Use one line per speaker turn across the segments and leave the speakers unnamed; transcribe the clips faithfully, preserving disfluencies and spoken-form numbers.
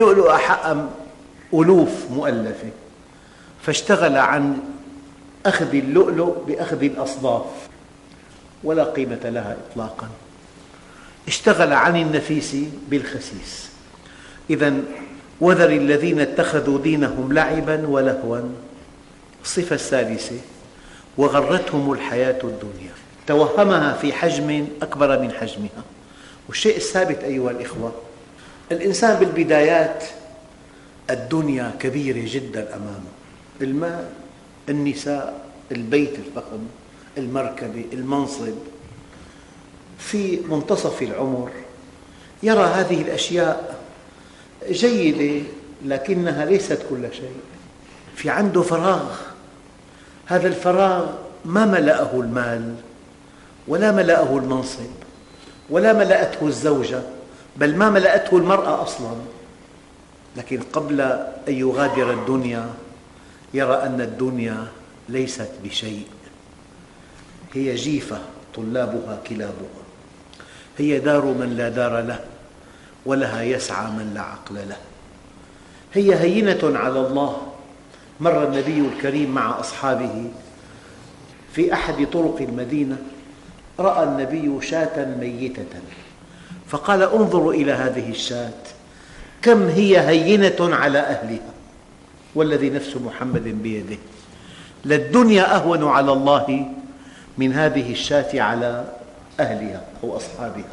اللؤلؤ حقق ألوف مؤلفة، فاشتغل عن أخذ اللؤلؤ بأخذ الأصداف ولا قيمة لها إطلاقا، اشتغل عن النفيس بالخسيس. إذن وذر الذين اتخذوا دينهم لعبا ولهوا. الصفة الثالثة: وغرتهم الحياة الدنيا، توهمها في حجم أكبر من حجمها. والشيء الثابت أيها الإخوة، الإنسان بالبدايات الدنيا كبيرة جدا أمامه، المال، النساء، البيت الفخم، المركبة، المنصب. في منتصف العمر يرى هذه الأشياء جيدة لكنها ليست كل شيء، في عنده فراغ، هذا الفراغ ما ملأه المال ولا ملأه المنصب ولا ملأته الزوجة، بل ما ملأته المرأة أصلاً. لكن قبل أن يغادر الدنيا يرى أن الدنيا ليست بشيء، هي جيفة طلابها كلابها، هي دار من لا دار له ولها يسعى من لا عقل له، هي هينة على الله. مر النبي الكريم مع أصحابه في أحد طرق المدينة، رأى النبي شاة ميتة فقال: انظروا إلى هذه الشاة كم هي هينة على أهلها، والذي نفس محمد بيده للدنيا أهون على الله من هذه الشاة على أهلها أو أصحابها.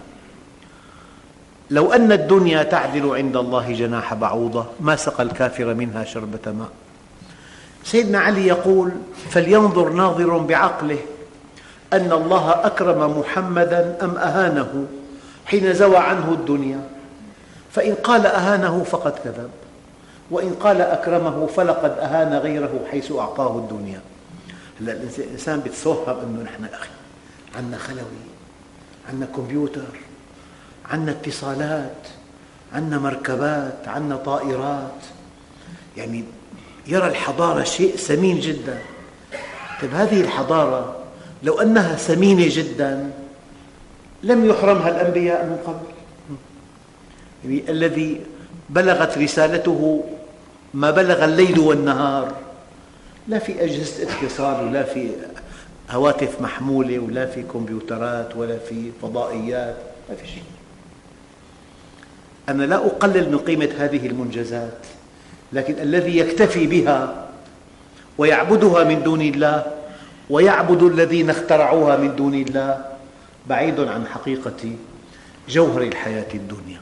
لو أن الدنيا تعدل عند الله جناح بعوضة ما سقى الكافر منها شربة ماء. سيدنا علي يقول: فلينظر ناظر بعقله أن الله أكرم محمداً أم أهانه حين زوى عنه الدنيا، فإن قال أهانه فقد كذب، وإن قال أكرمه فلقد أهان غيره حيث أعطاه الدنيا. هلأ الإنسان بيتصوهم أنه نحن أخي عندنا خلوي، عندنا كمبيوتر، عندنا اتصالات، عندنا مركبات، عندنا طائرات، يعني يرى الحضارة شيء ثمين جدا. طيب هذه الحضارة لو أنها ثمينة جدا لم يحرمها الأنبياء من قبل. يعني الذي بلغت رسالته ما بلغ الليل والنهار، لا في أجهزة اتصال ولا في هواتف محمولة ولا في كمبيوترات ولا في فضائيات، ما في شيء. أنا لا أقلل من قيمة هذه المنجزات، لكن الذي يكتفي بها ويعبدها من دون الله ويعبد الذين اخترعوها من دون الله بعيد عن حقيقة جوهر الحياة الدنيا.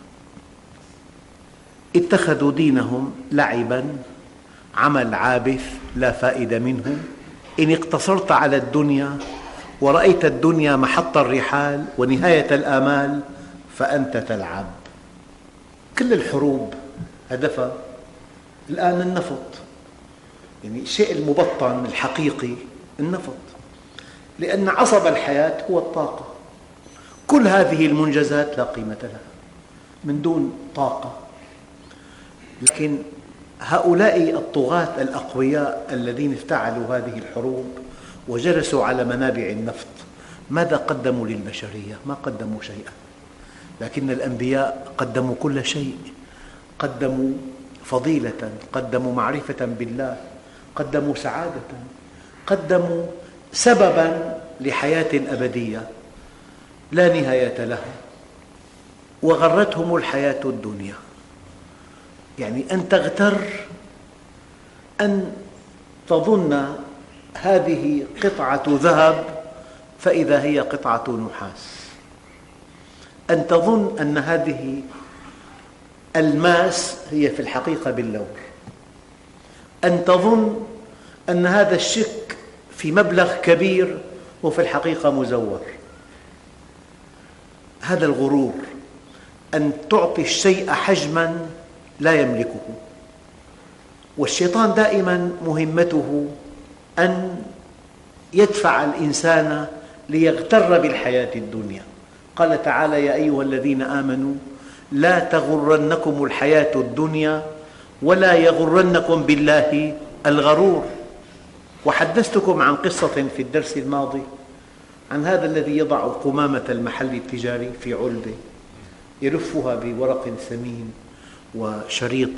اتخذوا دينهم لعباً، عمل عابث لا فائدة منه. إن اقتصرت على الدنيا ورأيت الدنيا محط الرحال ونهاية الآمال فأنت تلعب. كل الحروب هدفها الآن النفط، يعني الشيء المبطن الحقيقي النفط، لأن عصب الحياة هو الطاقة. كل هذه المنجزات لا قيمة لها من دون طاقة. لكن هؤلاء الطغاة الأقوياء الذين افتعلوا هذه الحروب وجلسوا على منابع النفط ماذا قدموا للبشرية؟ ما قدموا شيئا. لكن الأنبياء قدموا كل شيء، قدموا فضيلة، قدموا معرفة بالله، قدموا سعادة، قدموا سبباً لحياة أبدية لا نهاية لها. وغرتهم الحياة الدنيا، يعني أن تغتر، أن تظن هذه قطعة ذهب فإذا هي قطعة نحاس، أن تظن أن هذه الماس هي في الحقيقة باللور، أن تظن أن هذا الشك في مبلغ كبير وفي الحقيقة مزور. هذا الغرور، أن تعطي الشيء حجماً لا يملكه. والشيطان دائماً مهمته أن يدفع الإنسان ليغتر بالحياة الدنيا. قال تعالى: يا أيها الذين آمنوا لا تغرنكم الحياة الدنيا ولا يغرنكم بالله الغرور. وحدثتكم عن قصة في الدرس الماضي عن هذا الذي يضع قمامة المحل التجاري في علبة يلفها بورق ثمين وشريط